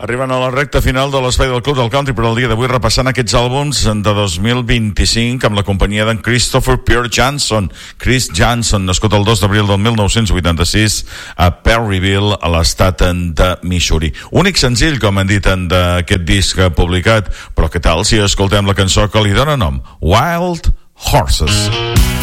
Arribant a la recta final de l'espai del Club del Country per al dia d'avui, repassant aquests àlbums de 2025 amb la companyia d'en Christopher Pierre Johnson. Chris Johnson, nascut el 2 d'abril del 1986 a Perryville, a l'estat de Missouri. Únic senzill, com han dit, d'aquest disc publicat, però què tal si escoltem la cançó que li dona nom, Wild Horses?